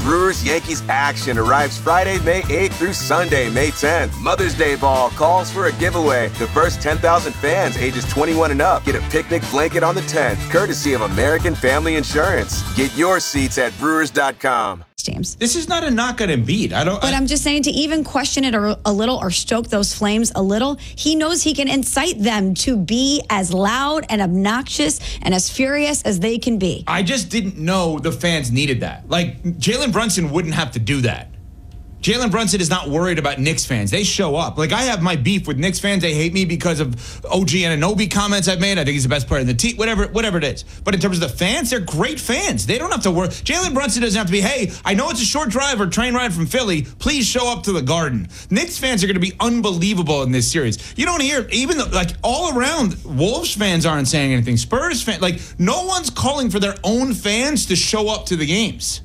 Brewers-Yankees action arrives Friday, May 8th through Sunday, May 10th. Mother's Day Ball calls for a giveaway. The first 10,000 fans ages 21 and up get a picnic blanket on the 10th, courtesy of American Family Insurance. Get your seats at Brewers.com. James. This is not a knock on Embiid. I'm just saying, to even question it a little or stoke those flames a little, he knows he can incite them to be as loud and obnoxious and as furious as they can be. I just didn't know the fans needed that. Like, Jalen Brunson wouldn't have to do that. Jalen Brunson is not worried about Knicks fans. They show up. Like, I have my beef with Knicks fans. They hate me because of OG Anunoby comments I've made. I think he's the best player in the team, whatever it is. But in terms of the fans, they're great fans. They don't have to worry. Jalen Brunson doesn't have to be, hey, I know it's a short drive or train ride from Philly. Please show up to the Garden. Knicks fans are going to be unbelievable in this series. You don't hear, even though, like, all around, Wolves fans aren't saying anything. Spurs fans, like, no one's calling for their own fans to show up to the games.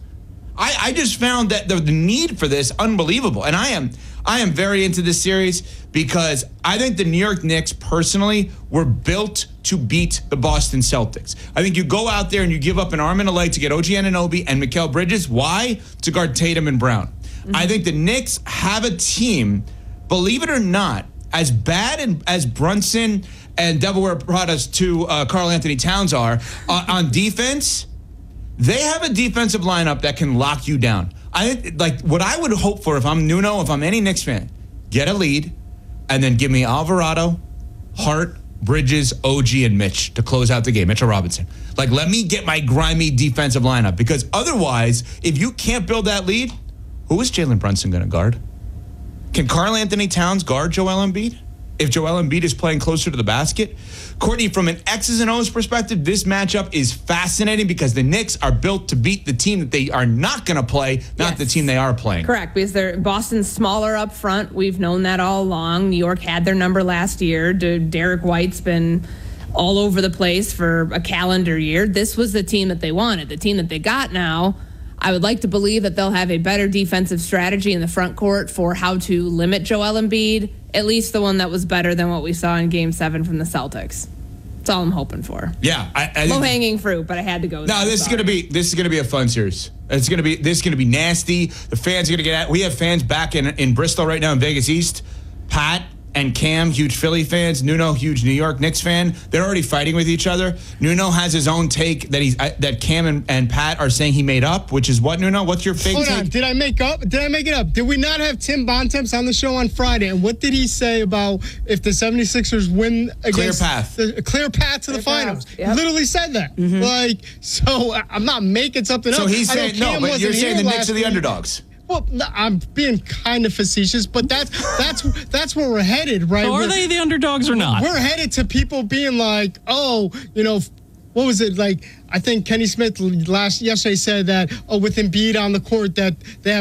I just found that the need for this unbelievable. And I am very into this series because I think the New York Knicks personally were built to beat the Boston Celtics. I think you go out there and you give up an arm and a leg to get OG Anunoby and Mikal Bridges. Why? To guard Tatum and Brown. Mm-hmm. I think the Knicks have a team, believe it or not, as bad as Brunson and Devil Wear Prada's to Karl Anthony Towns are on defense. They have a defensive lineup that can lock you down. Like what I would hope for if I'm Nuno, if I'm any Knicks fan, get a lead, and then give me Alvarado, Hart, Bridges, OG, and Mitch to close out the game. Mitchell Robinson. Like, let me get my grimy defensive lineup, because otherwise, if you can't build that lead, who is Jalen Brunson going to guard? Can Karl Anthony Towns guard Joel Embiid if Joel Embiid is playing closer to the basket? Courtney, from an X's and O's perspective, this matchup is fascinating because the Knicks are built to beat the team that they are not going to play, not the team they are playing. Correct, because Boston's smaller up front. We've known that all along. New York had their number last year. Derek White's been all over the place for a calendar year. This was the team that they wanted, the team that they got now. I would like to believe that they'll have a better defensive strategy in the front court for how to limit Joel Embiid, at least the one that was better than what we saw in Game 7 from the Celtics. That's all I'm hoping for. Yeah, low-hanging fruit, but I had to go. No, this is gonna be a fun series. This is gonna be nasty. The fans are gonna get at. We have fans back in Bristol right now in Vegas East. Pat and Cam, huge Philly fans. Nuno, huge New York Knicks fan. They're already fighting with each other. Nuno has his own take that Cam and Pat are saying he made up, which is what, Nuno? What's your fake take? Hold on. Did I make it up? Did we not have Tim Bontemps on the show on Friday? And what did he say about if the 76ers win against a clear path to the finals? Yep. He literally said that. Mm-hmm. So I'm not making something up. So he's saying, no, but you're saying the Knicks are the underdogs. Well, I'm being kind of facetious, but that's where we're headed, right? So are they the underdogs or not? We're headed to people being like, oh, what was it? Like, I think Kenny Smith yesterday said that, with Embiid on the court, that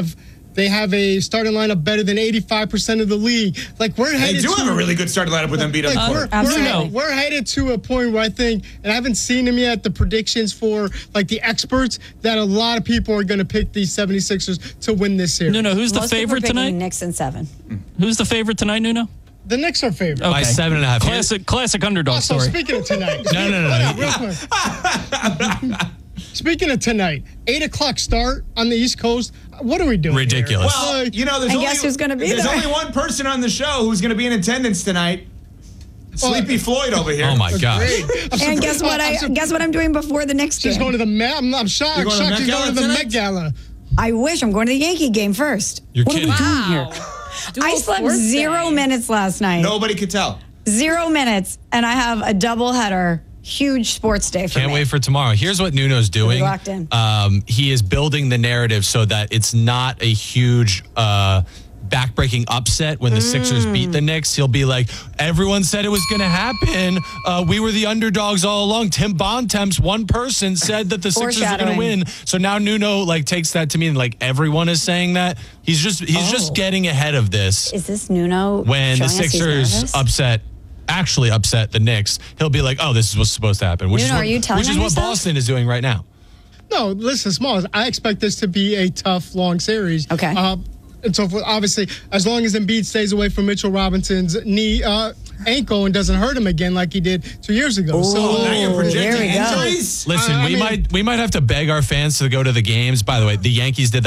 they have a starting lineup better than 85% of the league. Like, we're headed. They do have a really good starting lineup with Embiid on the court. We're headed to a point where I think, and I haven't seen them yet, the predictions for like the experts, that a lot of people are going to pick these 76ers to win this series. Nuno, who's the favorite tonight? Knicks in 7. Who's the favorite tonight, Nuno? The Knicks are favored. Okay. By 7.5. Classic underdog story. Speaking of tonight. No. Real quick. Speaking of tonight, 8 o'clock start on the East Coast. What are we doing? Ridiculous. Well, guess who's going to be there? There's only one person on the show who's going to be in attendance tonight. Sleepy Floyd over here. Oh my God! And guess what I'm doing before the Knicks game? She's going to the Met. I'm shocked. You're going to She's going to the Met Gala. I wish. I'm going to the Yankee game first. You're what kidding. Are we doing here? I slept 0 minutes last night. Nobody could tell. 0 minutes, and I have a doubleheader. Huge sports day for me. Can't wait for tomorrow. Here's what Nuno's doing. Locked in. He is building the narrative so that it's not a huge backbreaking upset when the Sixers beat the Knicks. He'll be like, everyone said it was going to happen. We were the underdogs all along. Tim Bontemps, one person, said that the Sixers are going to win. So now Nuno takes that to mean everyone is saying that. He's just getting ahead of this. Is this Nuno when the Sixers actually upset the Knicks? He'll be like, oh, this is what's supposed to happen. Which is what Boston is doing right now. No, listen, Smalls, I expect this to be a tough, long series. Okay. And so, obviously, as long as Embiid stays away from Mitchell Robinson's ankle and doesn't hurt him again like he did 2 years ago. Now you're projecting injuries? Listen, we might have to beg our fans to go to the games. By the way, the Yankees did that